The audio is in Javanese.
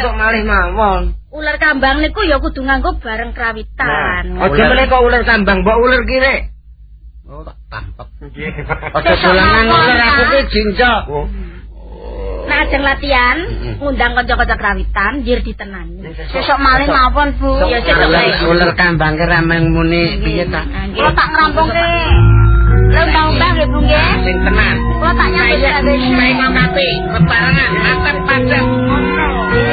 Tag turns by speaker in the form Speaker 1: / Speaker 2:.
Speaker 1: sesuk malih mawon.
Speaker 2: Ular kambang niku ya kudu nganggo bareng krawitan.
Speaker 1: Aja meneh kok ular kambang, mbok ular kire. Oh, tak tampek. Nggih. Aja dolanan ular aku ki jinjok.
Speaker 2: Nah, ajeng latihan ngundang kanca-kanca krawitan njir ditenani.
Speaker 3: Sesuk malih mawon, Bu.
Speaker 2: Ya sesuk
Speaker 1: ular kambang ki rameng muni piye ta?
Speaker 3: Kula tak ngrampungke. Undang-undang nggih, Bu nggih.
Speaker 1: Sing tenan.
Speaker 3: Kula tak nyambut kabeh.
Speaker 1: Baik ngomong api, bebarengan, mantep padet.